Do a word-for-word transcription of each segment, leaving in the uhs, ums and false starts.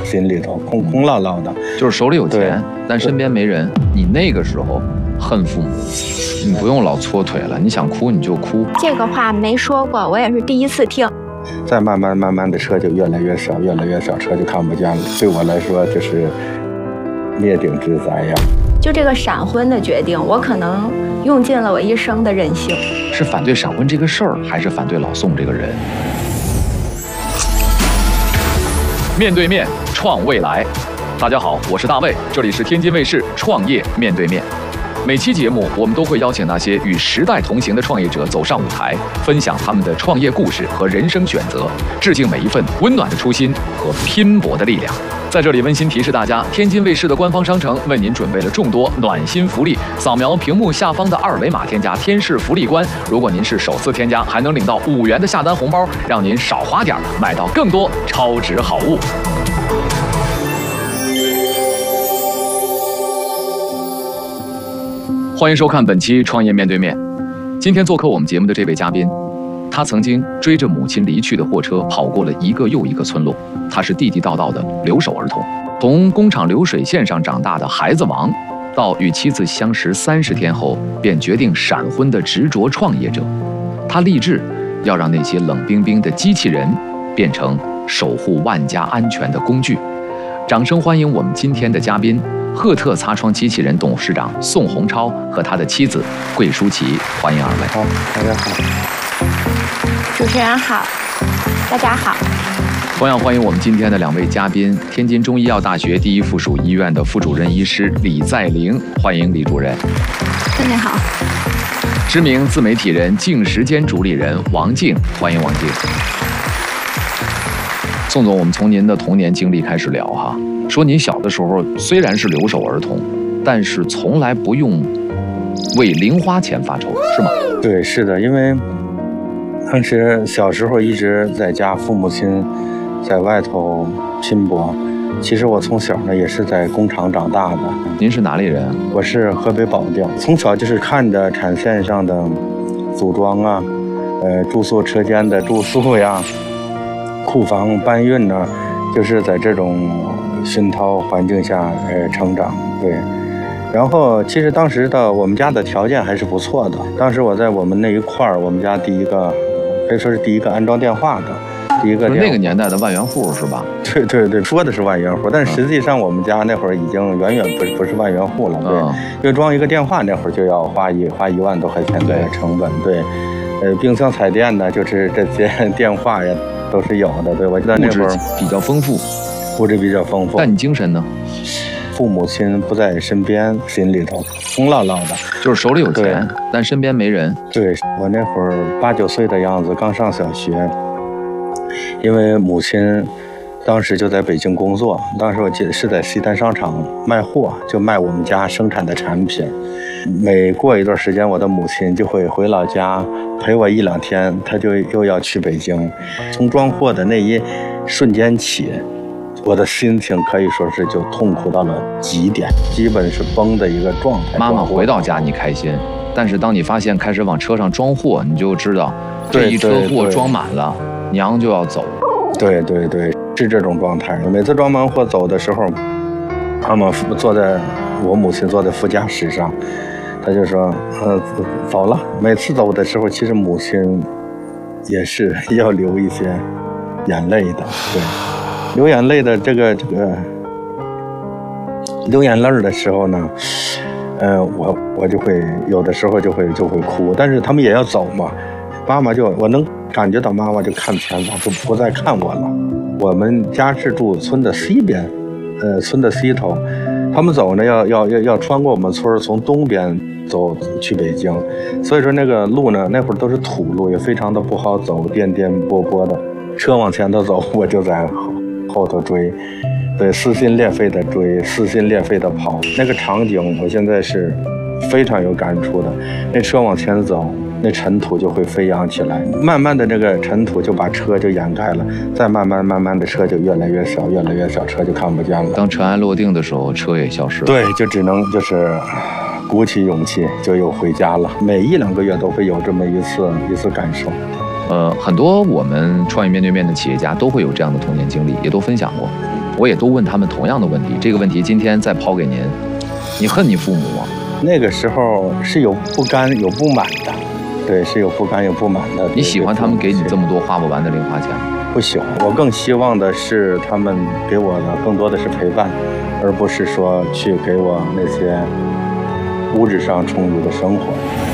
心里头空空落落的， 就是手里有钱，但身边没人。你那个时候恨父母，你不用老搓腿了，你想哭你就哭。 这个话没说过，我也是第一次听。 再慢慢慢慢的车就越来越少，越来越少，车就看不见了。对我来说，就是灭顶之灾呀。 就这个闪婚的决定，我可能用尽了我一生的任性。 是反对闪婚这个事儿，还是反对老宋这个人？面对面创未来，大家好，我是大卫，这里是天津卫视创业面对面。每期节目，我们都会邀请那些与时代同行的创业者走上舞台，分享他们的创业故事和人生选择，致敬每一份温暖的初心和拼搏的力量。在这里温馨提示大家，天津卫视的官方商城为您准备了众多暖心福利，扫描屏幕下方的二维码添加天视福利官。如果您是首次添加，还能领到五元的下单红包，让您少花点，买到更多超值好物。欢迎收看本期创业面对面。今天做客我们节目的这位嘉宾，他曾经追着母亲离去的货车跑过了一个又一个村落，他是地地道道的留守儿童，从工厂流水线上长大的孩子王，到与妻子相识三十天后便决定闪婚的执着创业者。他立志要让那些冷冰冰的机器人变成守护万家安全的工具。掌声欢迎我们今天的嘉宾，赫特擦窗机器人董事长宋洪超和他的妻子桂舒淇，欢迎二位。 好，大家好。 主持人好，大家好。 同样欢迎我们今天的两位嘉宾，天津中医药大学第一附属医院的副主任医师李在玲，欢迎李主任。 大家好。 知名自媒体人静时间主理人王静，欢迎王静。宋总，我们从您的童年经历开始聊哈。说您小的时候虽然是留守儿童，但是从来不用为零花钱发愁，是吗？ 对，是的，因为当时小时候一直在家，父母亲在外头拼搏。其实我从小呢也是在工厂长大的。 您是哪里人？ 我是河北保定，从小就是看着产线上的组装啊，呃，住宿车间的住宿呀，库房搬运呢，就是在这种熏陶环境下呃成长。对，然后其实当时的我们家的条件还是不错的。当时我在我们那一块儿，我们家第一个可以说是第一个安装电话的，第一个那个年代的万元户是吧？ 对对对，说的是万元户，但是实际上我们家那会儿已经远远不是不是万元户了。对，因为装一个电话那会儿就要花一花一万多块钱的成本。对，呃，冰箱彩电呢，就是这些电话呀都是有的。对，我记得那会儿比较丰富， 物质比较丰富。 但你精神呢？ 父母亲不在身边，心里头空落落的， 就是手里有钱，但身边没人。 对，我那会儿八九岁的样子，刚上小学，因为母亲当时就在北京工作，当时我记得是在西单商场卖货，就卖我们家生产的产品。每过一段时间，我的母亲就会回老家陪我一两天，她就又要去北京。从装货的那一瞬间起，我的心情可以说是就痛苦到了极点，基本是崩的一个状态。 妈妈回到家你开心，但是当你发现开始往车上装货，你就知道这一车货装满了，娘就要走。 对对对，是这种状态。每次装满货走的时候，妈妈坐在我母亲坐在副驾驶上，她就说：“呃，走了。”每次走的时候，其实母亲也是要流一些眼泪的。对。流眼泪的这个这个流眼泪的时候呢，呃，我我就会有的时候就会就会哭，但是他们也要走嘛。妈妈就我能感觉到妈妈就看前方，就不再看我了。我们家是住村的西边，呃，村的西头，他们走呢要要要要穿过我们村，从东边走去北京，所以说那个路呢那会儿都是土路，也非常的不好走，颠颠簸簸的，车往前头走，我就在后。后头追，对，撕心裂肺的追，撕心裂肺的跑，那个场景我现在是非常有感触的。那车往前走，那尘土就会飞扬起来，慢慢的这个尘土就把车就掩盖了，再慢慢慢慢的车就越来越少，越来越少，车就看不见了。 当尘埃落定的时候，车也消失了。 对，就只能就是鼓起勇气就又回家了。每一两个月都会有这么一次一次感受。 呃，很多我们创业面对面的企业家都会有这样的童年经历，也都分享过。 我也都问他们同样的问题。这个问题今天再抛给您，你恨你父母吗？ 那个时候是有不甘有不满的，对，是有不甘有不满的。 你喜欢他们给你这么多花不完的零花钱吗？ 不喜欢，我更希望的是他们给我的更多的是陪伴，而不是说去给我那些物质上充足的生活。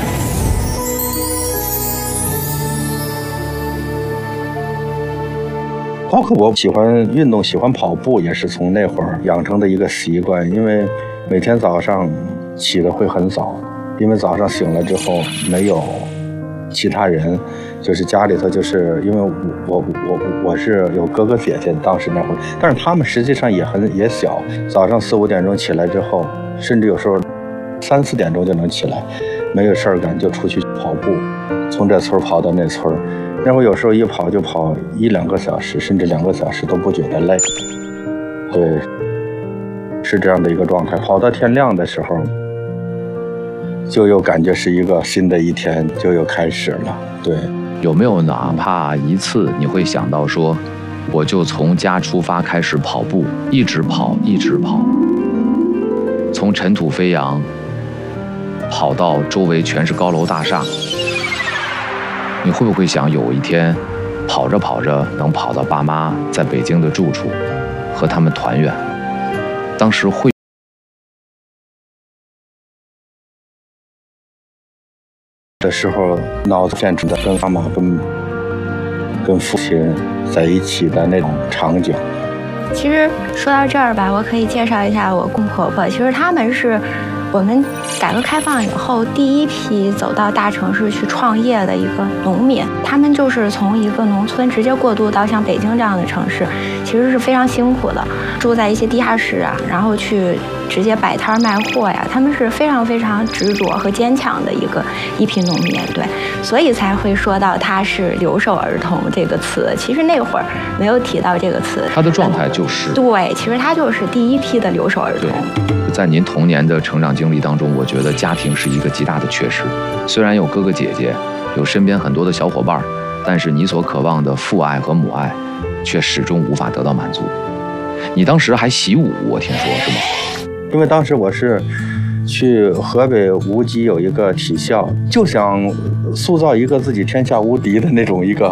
包括我喜欢运动，喜欢跑步，也是从那会儿养成的一个习惯。因为每天早上起得会很早，因为早上醒了之后没有其他人，就是家里头，就是因为我我我我是有哥哥姐姐，当时那会儿，但是他们实际上也很也小，早上四五点钟起来之后，甚至有时候三四点钟就能起来，没有事儿干就出去跑步，从这村跑到那村。那会有时候一跑就跑一两个小时，甚至两个小时都不觉得累。对，是这样的一个状态。跑到天亮的时候，就又感觉是一个新的一天就又开始了。对， 有没有哪怕一次你会想到说，我就从家出发开始跑步，一直跑一直跑，从尘土飞扬跑到周围全是高楼大厦，你会不会想有一天跑着跑着能跑到爸妈在北京的住处，和他们团圆？当时会的时候，脑子现出的跟妈妈跟跟父亲在一起的那种场景。 其实说到这儿吧，我可以介绍一下我公婆婆。其实他们是我们改革开放以后第一批走到大城市去创业的一个农民。他们就是从一个农村直接过渡到像北京这样的城市，其实是非常辛苦的，住在一些地下室啊，然后去直接摆摊卖货呀。他们是非常非常执着和坚强的一个一批农民，对，所以才会说到他是留守儿童这个词。其实那会儿没有提到这个词， 他的状态就是对，其实他就是第一批的留守儿童。 在您童年的成长经历当中，我觉得家庭是一个极大的缺失。虽然有哥哥姐姐，有身边很多的小伙伴，但是你所渴望的父爱和母爱，却始终无法得到满足。你当时还习武，我听说是吗？ 因为当时我是去河北无极有一个体校，就想塑造一个自己天下无敌的那种一个